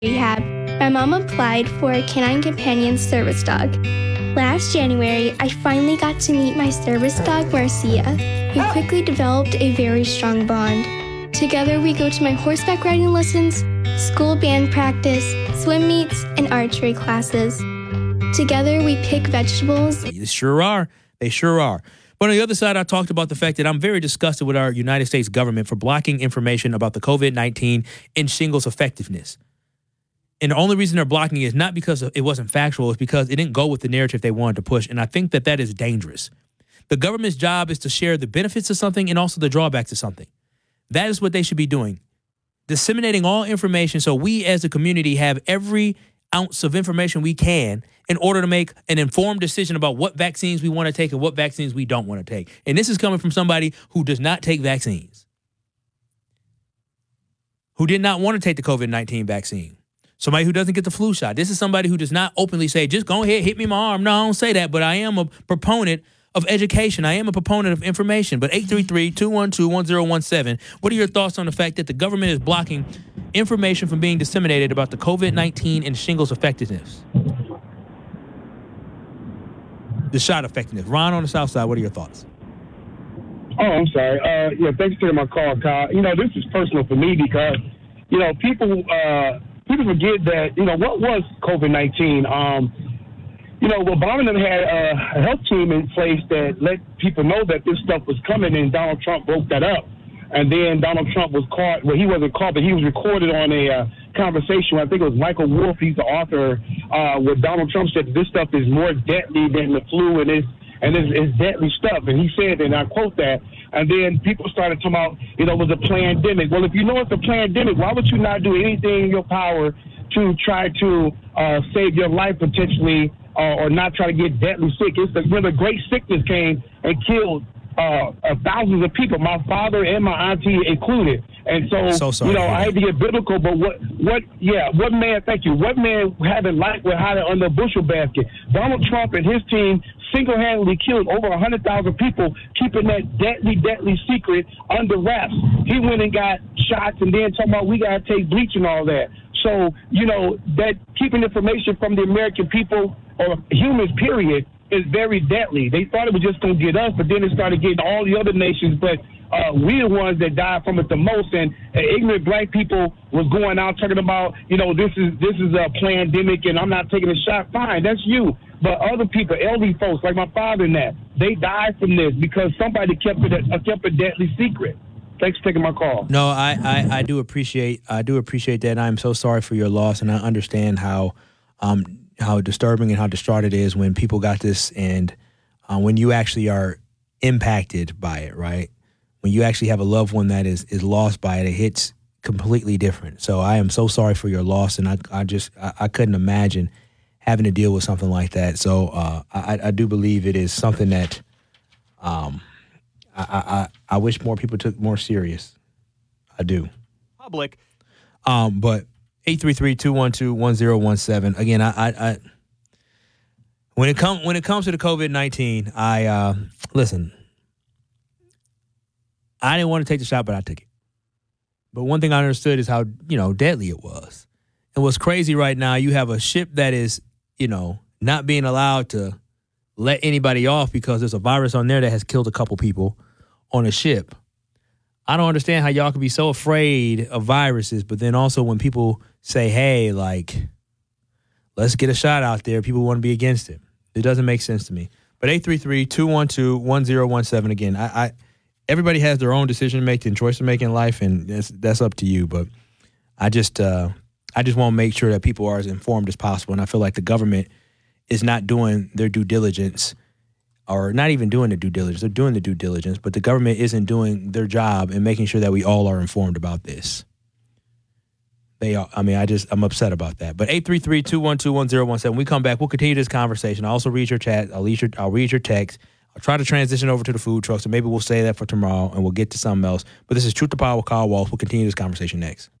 rehab, my mom applied for a Canine Companion service dog. Last January, I finally got to meet my service dog, Marcia, who quickly developed a very strong bond. Together, we go to my horseback riding lessons, school band practice, swim meets, and archery classes. Together, we pick vegetables. They sure are. They sure are. But on the other side, I talked about the fact that I'm very disgusted with our United States government for blocking information about the COVID-19 and shingles effectiveness. And the only reason they're blocking it is not because it wasn't factual, it's because it didn't go with the narrative they wanted to push. And I think that is dangerous. The government's job is to share the benefits of something and also the drawbacks of something. That is what they should be doing. Disseminating all information so we as a community have every ounce of information we can in order to make an informed decision about what vaccines we want to take and what vaccines we don't want to take. And this is coming from somebody who does not take vaccines, who did not want to take the COVID-19 vaccine, somebody who doesn't get the flu shot. This is somebody who does not openly say, just go ahead, hit me in my arm. No, I don't say that, but I am a proponent of education. I am a proponent of information. But 833-212-1017, what are your thoughts on the fact that the government is blocking information from being disseminated about the COVID-19 and shingles effectiveness? The shot effectiveness. Ron on the South Side, what are your thoughts? Oh, I'm sorry. Thanks for taking my call, Kyle. This is personal for me because, people forget that, what was COVID-19? Obama had a health team in place that let people know that this stuff was coming, and Donald Trump broke that up. And then Donald Trump was caught. Well, he wasn't caught, but he was recorded on a conversation. I think it was Michael Wolff, he's the author, where Donald Trump said this stuff is more deadly than the flu, and it's deadly stuff. And he said, and I quote that, and then people started talking about, it was a pandemic. Well, if you know it's a pandemic, why would you not do anything in your power to try to save your life potentially, or not try to get deadly sick? It's when the great sickness came and killed thousands of people, my father and my auntie included. And so sorry, I hate to get biblical, but what man having life with hiding under a bushel basket? Donald Trump and his team single-handedly killed over 100,000 people, keeping that deadly secret under wraps. He went and got shots and then talking about we got to take bleach and all that. So, that keeping information from the American people or humans, period, is very deadly. They thought it was just going to get us, but then it started getting all the other nations. But we're the ones that died from it the most. And ignorant black people was going out talking about, this is a pandemic and I'm not taking a shot. Fine, that's you. But other people, elderly folks like my father and that, they died from this because somebody kept a deadly secret. Thanks for taking my call. No, I do appreciate that. I'm so sorry for your loss, and I understand how disturbing and how distraught it is when people got this, and when you actually are impacted by it, right? When you actually have a loved one that is lost by it, it hits completely different. So I am so sorry for your loss, and I couldn't imagine having to deal with something like that. So I do believe it is something that I wish more people took more serious. I do. Public. But 833-212-1017. Again, I when it comes to the COVID-19, listen. I didn't want to take the shot, but I took it. But one thing I understood is how deadly it was. And what's crazy right now, you have a ship that is not being allowed to let anybody off because there's a virus on there that has killed a couple people on a ship. I don't understand how y'all can be so afraid of viruses, but then also when people say, hey, let's get a shot out there, people want to be against it. It doesn't make sense to me. But 833-212-1017, again, everybody has their own decision to make and choice to make in life, and that's up to you. But I just want to make sure that people are as informed as possible, and I feel like the government is not doing their due diligence, or not even doing the due diligence. They're doing the due diligence, but the government isn't doing their job in making sure that we all are informed about this. They are. I mean, I'm upset about that. But 833-212-1017. When we come back, we'll continue this conversation. I'll also read your chat. I'll read your text. I'll try to transition over to the food truck, so maybe we'll say that for tomorrow and we'll get to something else. But this is Truth to Power with Kyle Walsh. We'll continue this conversation next.